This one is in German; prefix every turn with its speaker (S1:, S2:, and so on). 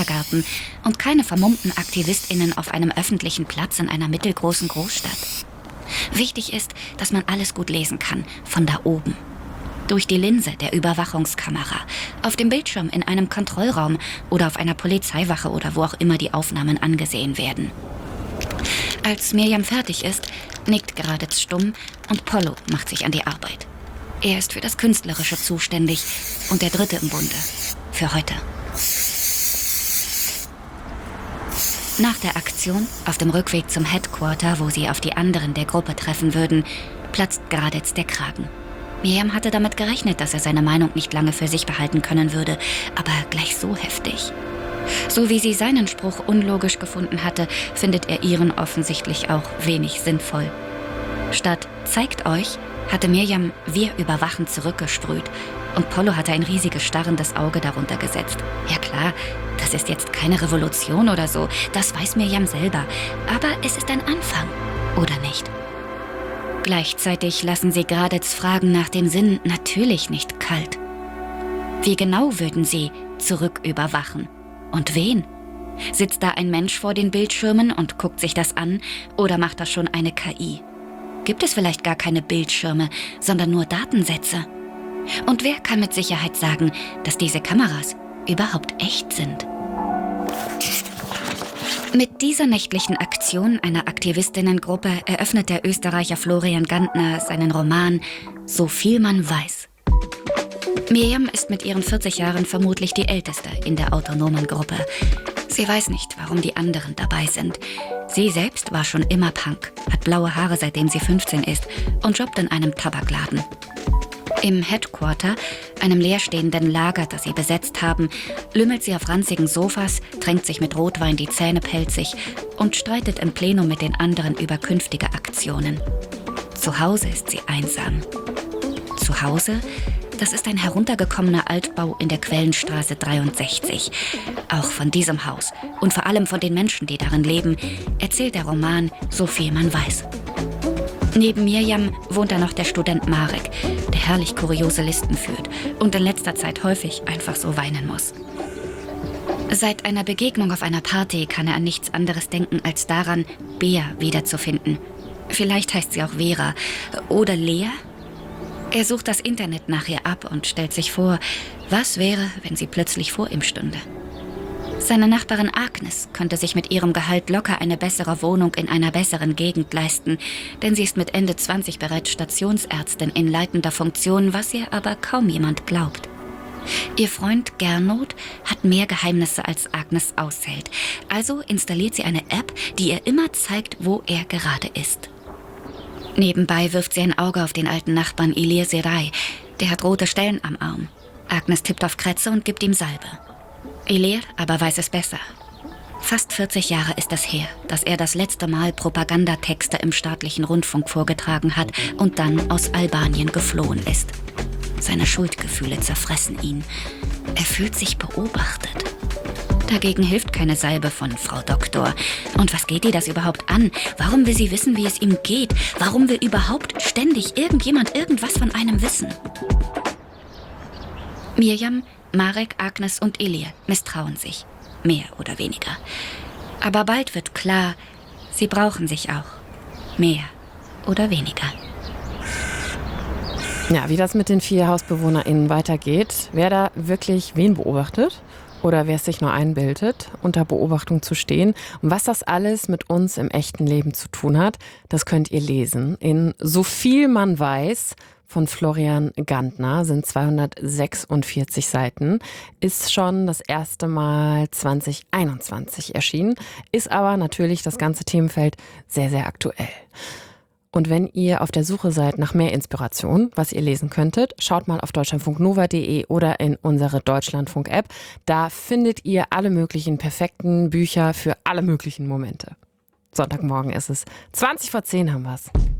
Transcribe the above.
S1: Garten und keine vermummten AktivistInnen auf einem öffentlichen Platz in einer mittelgroßen Großstadt. Wichtig ist, dass man alles gut lesen kann, von da oben. Durch die Linse der Überwachungskamera, auf dem Bildschirm in einem Kontrollraum oder auf einer Polizeiwache oder wo auch immer die Aufnahmen angesehen werden. Als Mirjam fertig ist, nickt Graditz stumm und Pollo macht sich an die Arbeit. Er ist für das Künstlerische zuständig und der Dritte im Bunde. Für heute. Nach der Aktion, auf dem Rückweg zum Headquarter, wo sie auf die anderen der Gruppe treffen würden, platzt Graditz der Kragen. Mirjam hatte damit gerechnet, dass er seine Meinung nicht lange für sich behalten können würde, aber gleich so heftig. So wie sie seinen Spruch unlogisch gefunden hatte, findet er ihren offensichtlich auch wenig sinnvoll. Statt „zeigt euch" hatte Mirjam „wir überwachen" zurückgesprüht und Pollo hatte ein riesiges starrendes Auge darunter gesetzt. Ja klar, das ist jetzt keine Revolution oder so, das weiß Mirjam selber, aber es ist ein Anfang, oder nicht? Gleichzeitig lassen sie Graditz Fragen nach dem Sinn natürlich nicht kalt. Wie genau würden sie zurück überwachen? Und wen? Sitzt da ein Mensch vor den Bildschirmen und guckt sich das an oder macht das schon eine KI? Gibt es vielleicht gar keine Bildschirme, sondern nur Datensätze? Und wer kann mit Sicherheit sagen, dass diese Kameras überhaupt echt sind? Mit dieser nächtlichen Aktion einer Aktivistinnengruppe eröffnet der Österreicher Florian Gantner seinen Roman »So viel man weiß«. Mirjam ist mit ihren 40 Jahren vermutlich die Älteste in der autonomen Gruppe. Sie weiß nicht, warum die anderen dabei sind. Sie selbst war schon immer Punk, hat blaue Haare, seitdem sie 15 ist und jobbt in einem Tabakladen. Im Headquarter, einem leerstehenden Lager, das sie besetzt haben, lümmelt sie auf ranzigen Sofas, tränkt sich mit Rotwein die Zähne pelzig und streitet im Plenum mit den anderen über künftige Aktionen. Zu Hause ist sie einsam. Zu Hause? Das ist ein heruntergekommener Altbau in der Quellenstraße 63. Auch von diesem Haus und vor allem von den Menschen, die darin leben, erzählt der Roman So viel man weiß. Neben Mirjam wohnt da noch der Student Marek, der herrlich kuriose Listen führt und in letzter Zeit häufig einfach so weinen muss. Seit einer Begegnung auf einer Party kann er an nichts anderes denken als daran, Bea wiederzufinden. Vielleicht heißt sie auch Vera oder Lea? Er sucht das Internet nach ihr ab und stellt sich vor, was wäre, wenn sie plötzlich vor ihm stünde. Seine Nachbarin Agnes könnte sich mit ihrem Gehalt locker eine bessere Wohnung in einer besseren Gegend leisten, denn sie ist mit Ende 20 bereits Stationsärztin in leitender Funktion, was ihr aber kaum jemand glaubt. Ihr Freund Gernot hat mehr Geheimnisse als Agnes aushält, also installiert sie eine App, die ihr immer zeigt, wo er gerade ist. Nebenbei wirft sie ein Auge auf den alten Nachbarn Ilir Seray. Der hat rote Stellen am Arm. Agnes tippt auf Krätze und gibt ihm Salbe. Ilir aber weiß es besser. Fast 40 Jahre ist es her, dass er das letzte Mal Propagandatexte im staatlichen Rundfunk vorgetragen hat und dann aus Albanien geflohen ist. Seine Schuldgefühle zerfressen ihn. Er fühlt sich beobachtet. Dagegen hilft keine Salbe von Frau Doktor. Und was geht ihr das überhaupt an? Warum will sie wissen, wie es ihm geht? Warum will überhaupt ständig irgendjemand irgendwas von einem wissen? Mirjam, Marek, Agnes und Ilir misstrauen sich. Mehr oder weniger. Aber bald wird klar, sie brauchen sich auch. Mehr oder weniger.
S2: Ja, wie das mit den 4 HausbewohnerInnen weitergeht, wer da wirklich wen beobachtet oder wer es sich nur einbildet, unter Beobachtung zu stehen und was das alles mit uns im echten Leben zu tun hat, das könnt ihr lesen. In So viel man weiß von Florian Gantner sind 246 Seiten, ist schon das erste Mal 2021 erschienen, ist aber natürlich das ganze Themenfeld sehr, sehr aktuell. Und wenn ihr auf der Suche seid nach mehr Inspiration, was ihr lesen könntet, schaut mal auf deutschlandfunknova.de oder in unsere Deutschlandfunk-App. Da findet ihr alle möglichen perfekten Bücher für alle möglichen Momente. Sonntagmorgen ist es. 20 vor 10 haben wir's.